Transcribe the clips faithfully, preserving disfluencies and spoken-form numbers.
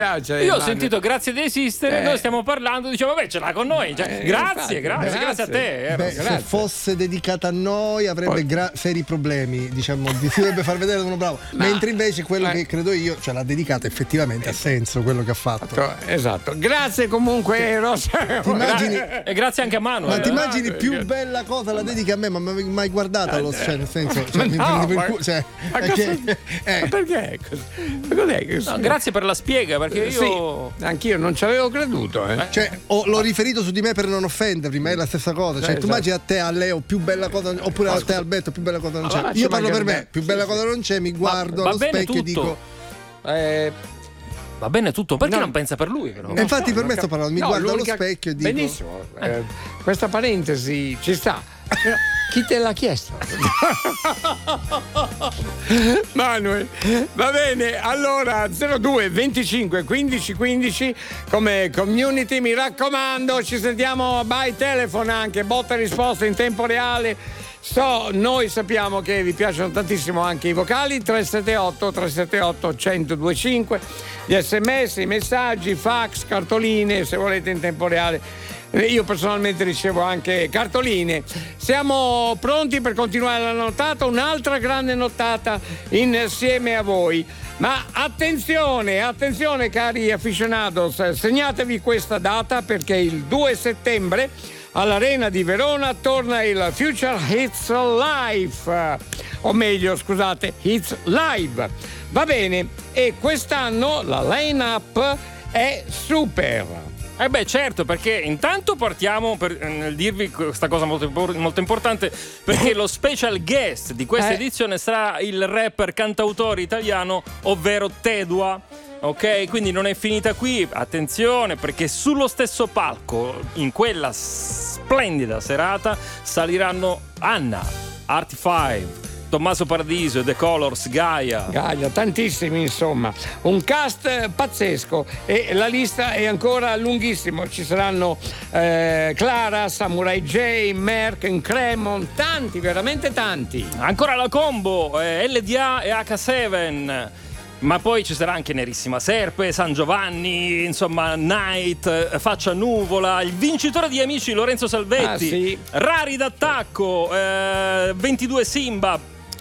Piace, Io ho Manuel. sentito grazie di esistere, Eh. noi stiamo parlando, diciamo vabbè ce l'ha con noi, cioè, Eh, grazie, infatti, grazie, grazie a te. eh. Beh, grazie. se fosse dedicata a noi avrebbe Poi- gra- seri problemi, diciamo, si dovrebbe far vedere uno bravo. Ma- Mentre invece quello eh. che credo io, cioè l'ha dedicata effettivamente ha senso quello che ha fatto. Esatto, grazie comunque Eros. Ti immagini, E grazie anche a Manuel. ma ti eh. immagini più bella cosa la dedica a me, ma mai, mai guardata lo cioè, nel senso, cioè, Ma mi no, prendi per ma- culo, cioè, ma è cosa- che- eh. ma perché? Ma cos'è che No, grazie per la spiega, perché io Sì, anch'io non ci avevo creduto, eh. Cioè, ho- l'ho riferito su di me per non offendermi, ma è la stessa cosa. Cioè, Eh, tu esatto. immagini a te, a Leo, più bella cosa, oppure a te, Alberto, più bella cosa non c'è. Allora, ci Io parlo per mancherebbe. me, più bella Sì, cosa non c'è, mi guardo va allo bene specchio e tutto. dico. Eh, va bene tutto, perché No. non pensa per lui però? E infatti per me non sto parlando, mi no, guardo allo l'unica- specchio e dico. Benissimo, eh, questa parentesi ci sta. Chi te l'ha chiesto? Manuel, va bene, allora zero due venticinque quindici quindici come community, mi raccomando, ci sentiamo by telephone anche, botta e risposta in tempo reale. So, noi sappiamo che vi piacciono tantissimo anche i vocali. Tre sette otto tre sette otto uno zero due cinque, gli sms, i messaggi, fax, cartoline se volete in tempo reale. Io personalmente ricevo anche cartoline. Siamo pronti per continuare la nottata, un'altra grande nottata insieme a voi. Ma attenzione, attenzione cari aficionados, segnatevi questa data perché il due settembre all'Arena di Verona torna il Future Hits Live, o meglio scusate, Hits Live. Va bene, e quest'anno la line-up è super. Eh beh certo, perché intanto partiamo per, nel dirvi questa cosa molto, molto importante, perché lo special guest di questa Eh. edizione sarà il rapper cantautore italiano, ovvero Tedua. Ok, quindi non è finita qui, attenzione, perché sullo stesso palco in quella splendida serata saliranno Anna, Arty Five, Tommaso Paradiso, The Colors, Gaia. Gaia, tantissimi insomma, un cast pazzesco e la lista è ancora lunghissima. Ci saranno eh, Clara, Samurai J, Merck, Cremon, tanti, veramente tanti. Ancora la combo, eh, L D A e H sette. Ma poi ci sarà anche Nerissima Serpe, San Giovanni, insomma, Night, eh, Faccia Nuvola, il vincitore di Amici Lorenzo Salvetti, Ah, sì. Rari d'Attacco, eh, ventidue Simba,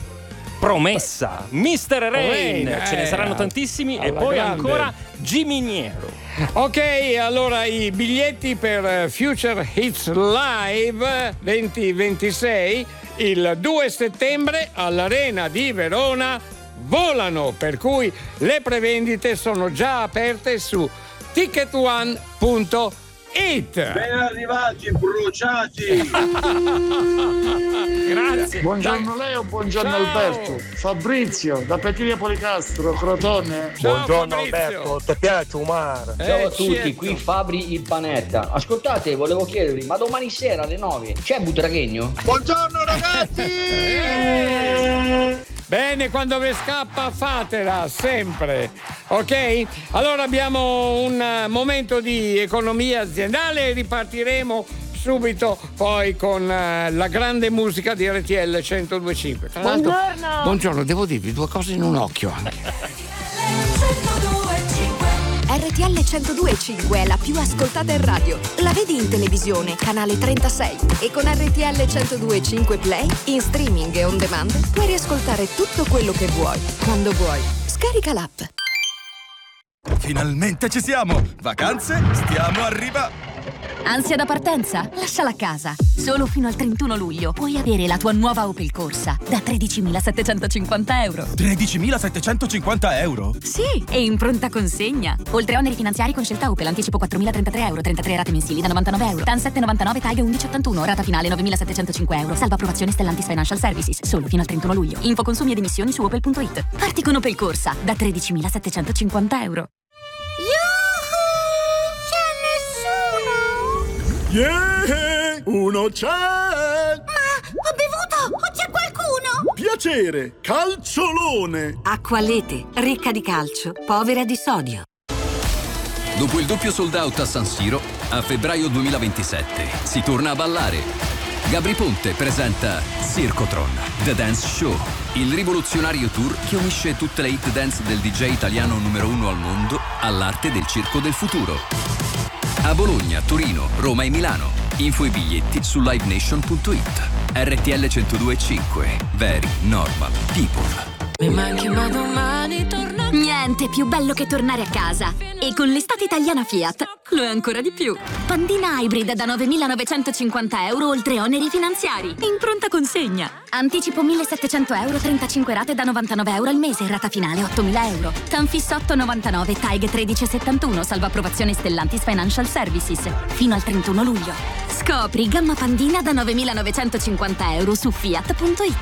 Promessa, mister Rain, Rain, ce ne eh, saranno tantissimi, e alla poi grande. ancora Giminiero. Ok, allora i biglietti per Future Hits Live venti ventisei il due settembre all'Arena di Verona volano, per cui le prevendite sono già aperte su ticket one punto it. Ben arrivati, bruciati! Grazie. Buongiorno Leo, buongiorno Ciao. Alberto. Fabrizio, da Pettilia Policastro, Crotone. Ciao, Buongiorno Fabrizio. Alberto, ti piace Umar? Eh, Ciao a tutti, certo. qui Fabri il Panetta. Ascoltate, volevo chiedervi, ma domani sera alle nove c'è Butraghegno? Buongiorno ragazzi! Bene, quando vi scappa fatela sempre, ok? Allora abbiamo un eh, momento di economia aziendale e ripartiremo subito poi con eh, la grande musica di R T L centodue e cinque. Tra l'altro- Buongiorno. Buongiorno, devo dirvi due cose in un occhio anche. R T L centodue e cinque è la più ascoltata in radio. La vedi in televisione, canale trentasei. E con R T L centodue e cinque Play, in streaming e on demand, puoi riascoltare tutto quello che vuoi, quando vuoi. Scarica l'app. Finalmente ci siamo! Vacanze? Stiamo arrivando! Ansia da partenza? Lasciala a casa. Solo fino al trentuno luglio puoi avere la tua nuova Opel Corsa da tredicimilasettecentocinquanta euro. tredicimilasettecentocinquanta euro? Sì, e in pronta consegna. Oltre a oneri finanziari con scelta Opel, anticipo quattromilatrentatré euro, trentatré rate mensili da novantanove euro. T A N sette virgola novantanove, Tag undici virgola ottantuno, rata finale novemilasettecentocinque euro. Salva approvazione Stellantis Financial Services. Solo fino al trentuno luglio. Info consumi ed emissioni su opel punto it. Parti con Opel Corsa da tredicimilasettecentocinquanta euro. Yeah! Uno c'è! Ho bevuto! O c'è qualcuno? Piacere! Calciolone! Acqualete, ricca di calcio, povera di sodio. Dopo il doppio sold out a San Siro, a febbraio duemilaventisette si torna a ballare. Gabri Ponte presenta Circotron, The Dance Show, il rivoluzionario tour che unisce tutte le hit dance del D J italiano numero uno al mondo all'arte del circo del futuro. A Bologna, Torino, Roma e Milano. Info e biglietti su live nation punto it. R T L centodue e cinque. Very Normal People. Mi manchi ma domani torno. Niente più bello che tornare a casa. E con l'estate italiana Fiat lo è ancora di più. Pandina Hybrid da novemilanovecentocinquanta euro oltre oneri finanziari. In pronta consegna. Anticipo millesettecento euro, trentacinque rate da novantanove euro al mese. Rata finale ottomila euro. Tanfis otto virgola novantanove, T A I G tredici virgola settantuno. Salvo approvazione Stellantis Financial Services. Fino al trentuno luglio. Scopri gamma Pandina da novemilanovecentocinquanta euro su fiat punto it.